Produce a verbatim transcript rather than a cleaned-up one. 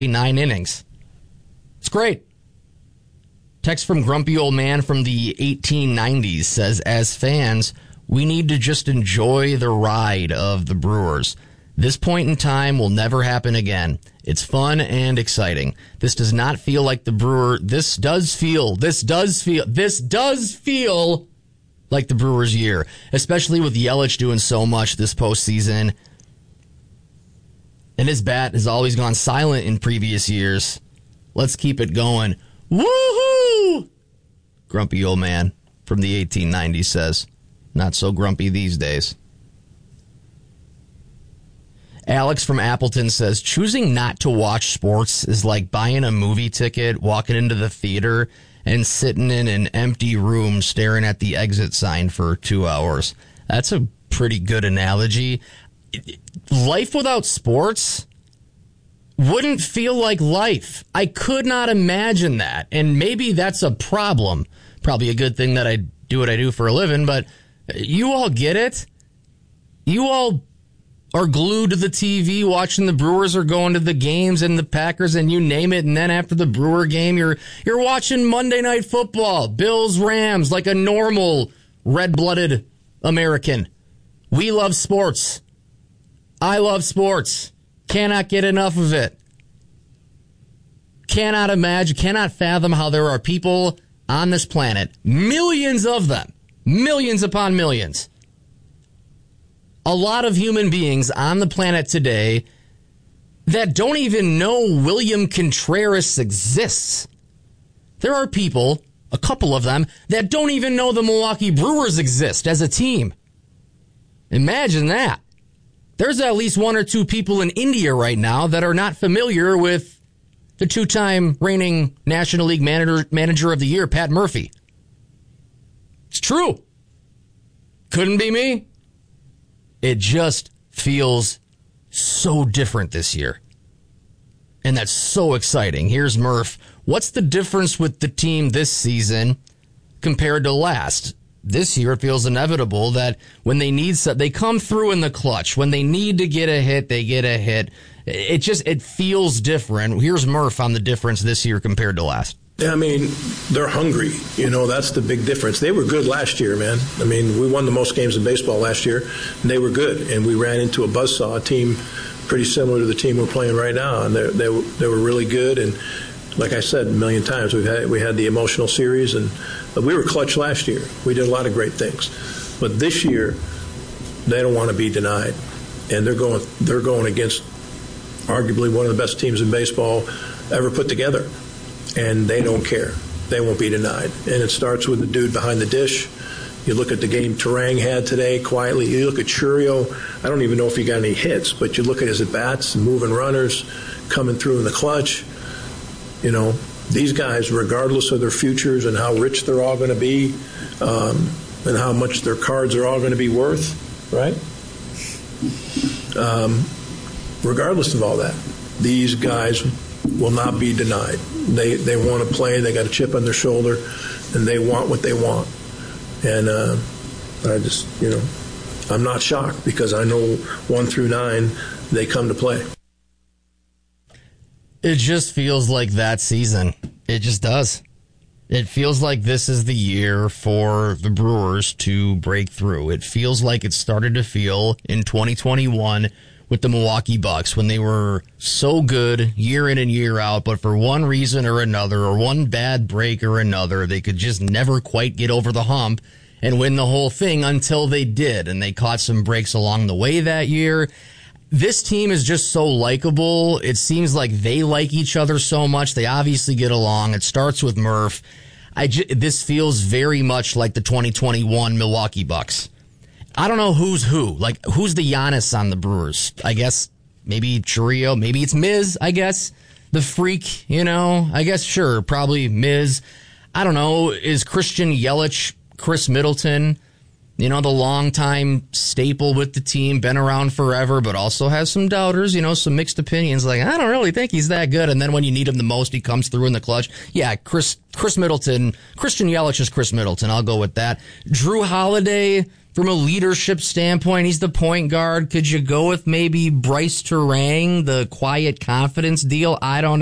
nine innings. It's great. Text from Grumpy Old Man from the eighteen nineties says, as fans, we need to just enjoy the ride of the Brewers. This point in time will never happen again. It's fun and exciting. This does not feel like the Brewer. This does feel, this does feel, this does feel like the Brewers' year, especially with Yelich doing so much this postseason. And his bat has always gone silent in previous years. Let's keep it going. Woohoo! Grumpy Old Man from the eighteen nineties says. Not so grumpy these days. Alex from Appleton says, choosing not to watch sports is like buying a movie ticket, walking into the theater, and sitting in an empty room staring at the exit sign for two hours. That's a pretty good analogy. Life without sports wouldn't feel like life. I could not imagine that. And maybe that's a problem. Probably a good thing that I do what I do for a living, but you all get it. You all are glued to the T V watching the Brewers or going to the games and the Packers and you name it. And then after the Brewer game, you're you're watching Monday Night Football, Bills, Rams, like a normal red-blooded American. We love sports. I love sports. Cannot get enough of it. Cannot imagine, cannot fathom how there are people on this planet, millions of them, millions upon millions, a lot of human beings on the planet today that don't even know William Contreras exists. There are people, a couple of them, that don't even know the Milwaukee Brewers exist as a team. Imagine that. There's at least one or two people in India right now that are not familiar with the two-time reigning National League manager, manager of the year, Pat Murphy. It's true. Couldn't be me. It just feels so different this year. And that's so exciting. Here's Murph. What's the difference with the team this season compared to last? This year, it feels inevitable that when they need something, they come through in the clutch. When they need to get a hit, they get a hit. It just, it feels different. Here's Murph on the difference this year compared to last. I mean, they're hungry. You know, that's the big difference. They were good last year, man. I mean, we won the most games in baseball last year, and they were good. And we ran into a buzzsaw, a team pretty similar to the team we're playing right now. And they they were, they were really good. And like I said a million times, we've had we had the emotional series, and we were clutch last year. We did a lot of great things. But this year, they don't want to be denied. And they're going they're going against arguably one of the best teams in baseball ever put together. And they don't care. They won't be denied. And it starts with the dude behind the dish. You look at the game Terang had today quietly. You look at Churio. I don't even know if he got any hits, but you look at his at-bats, moving runners, coming through in the clutch. You know, these guys, regardless of their futures and how rich they're all going to be um, and how much their cards are all going to be worth, right? Um, regardless of all that, these guys will not be denied. They they want to play. They got a chip on their shoulder, and they want what they want. And uh, I just, you know, I'm not shocked because I know one through nine, they come to play. It just feels like that season. It just does. It feels like this is the year for the Brewers to break through. It feels like it started to feel in twenty twenty-one with the Milwaukee Bucks when they were so good year in and year out, but for one reason or another, or one bad break or another, they could just never quite get over the hump and win the whole thing until they did, and they caught some breaks along the way that year. This team is just so likable. It seems like they like each other so much. They obviously get along. It starts with Murph. I j- this feels very much like the twenty twenty-one Milwaukee Bucks. I don't know who's who. Like, who's the Giannis on the Brewers? I guess maybe Churio. Maybe it's Miz, I guess. The freak, you know. I guess, sure, probably Miz. I don't know. Is Christian Yelich Chris Middleton? You know, the longtime staple with the team, been around forever, but also has some doubters, you know, some mixed opinions. Like, I don't really think he's that good. And then when you need him the most, he comes through in the clutch. Yeah, Chris Chris Middleton. Christian Yelich is Chris Middleton. I'll go with that. Drew Holiday, From a leadership standpoint, he's the point guard. Could you go with maybe Bryce Turang, the quiet confidence deal? I don't